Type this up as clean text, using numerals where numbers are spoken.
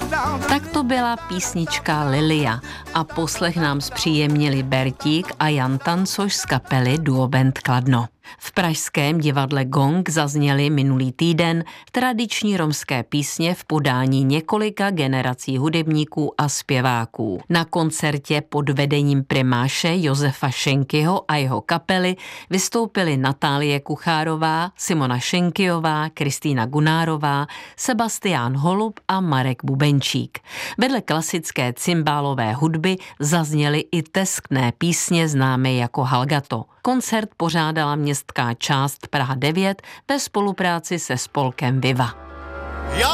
Tak to byla písnička Lilia a poslech nám zpříjemnili Bertík a Jan Tancoš z kapely Duo Band Kladno. V pražském divadle Gong zazněly minulý týden tradiční romské písně v podání několika generací hudebníků a zpěváků. Na koncertě pod vedením primáše Josefa Šenkyho a jeho kapely vystoupili Natálie Kuchárová, Simona Šenkyová, Kristýna Gunárová, Sebastián Holub a Marek Bubenčík. Vedle klasické cymbálové hudby zazněly i teskné písně známé jako Halgato. Koncert pořádala městská část Praha 9 ve spolupráci se spolkem Viva.